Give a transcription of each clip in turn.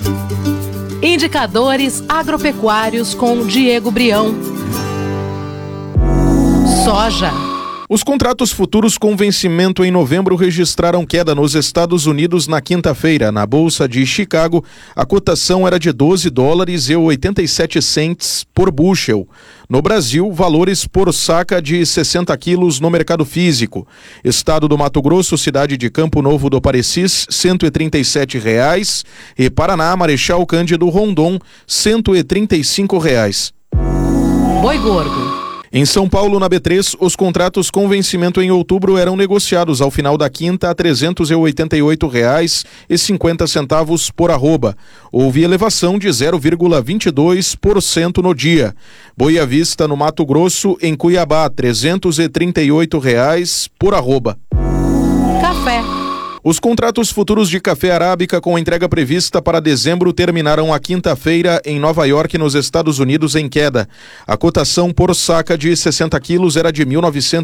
Indicadores agropecuários com Diego Brião. Soja. Os contratos futuros com vencimento em novembro registraram queda nos Estados Unidos na quinta-feira. Na Bolsa de Chicago, a cotação era de $12,87 por bushel. No Brasil, valores por saca de 60 quilos no mercado físico. Estado do Mato Grosso, cidade de Campo Novo do Parecis, R$ 137,00. E Paraná, Marechal Cândido Rondon, R$ 135,00. Boi gordo. Em São Paulo, na B3, os contratos com vencimento em outubro eram negociados ao final da quinta a R$ 388,50 por arroba. Houve elevação de 0,22% no dia. Boi à vista no Mato Grosso, em Cuiabá, R$ 338,00 por arroba. Café. Os contratos futuros de café arábica com entrega prevista para dezembro terminaram a quinta-feira em Nova York, nos Estados Unidos, em queda. A cotação por saca de 60 quilos era de R$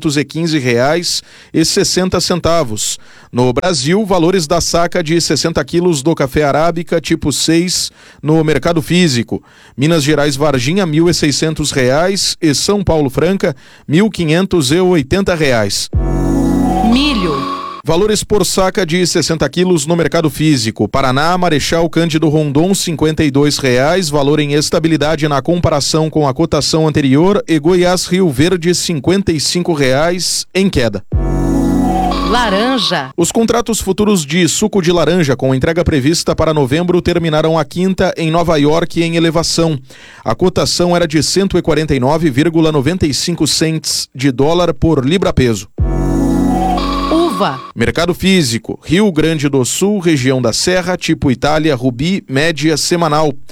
1.915,60. No Brasil, valores da saca de 60 quilos do café arábica tipo 6 no mercado físico. Minas Gerais Varginha, R$ 1.600 e São Paulo Franca, R$ 1.580. Milho. Valores por saca de 60 quilos no mercado físico. Paraná, Marechal Cândido Rondon, R$ 52,00, valor em estabilidade na comparação com a cotação anterior, e Goiás Rio Verde, R$ 55,00 em queda. Laranja. Os contratos futuros de suco de laranja com entrega prevista para novembro terminaram a quinta em Nova York em elevação. A cotação era de 149,95 cents de dólar por libra-peso. Mercado físico, Rio Grande do Sul, região da Serra, tipo Itália, Rubi, média semanal, R$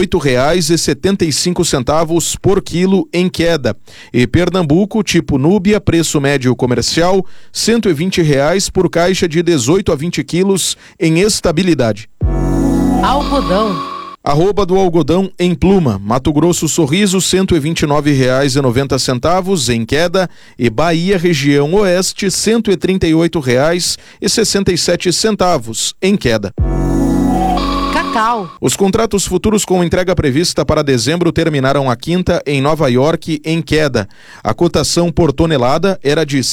8,75 por quilo em queda. E Pernambuco, tipo Núbia, preço médio comercial, R$ 120,00 por caixa de 18 a 20 quilos em estabilidade. Algodão. Arroba do algodão em Pluma, Mato Grosso Sorriso, R$ 129,90 em queda, e Bahia região oeste, R$ 138,67 em queda. Cacau. Os contratos futuros com entrega prevista para dezembro terminaram a quinta em Nova York em queda. A cotação por tonelada era de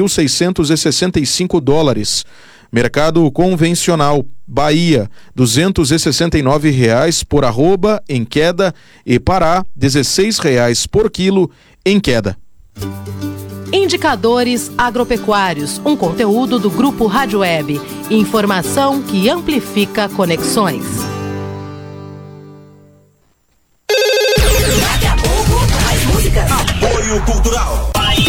$5.665. Mercado convencional, Bahia, R$ 269,00 por arroba em queda, e Pará, R$ 16,00 por quilo em queda. Indicadores agropecuários, um conteúdo do Grupo Rádio Web. Informação que amplifica conexões. Daqui a pouco, mais músicas. Apoio Cultural.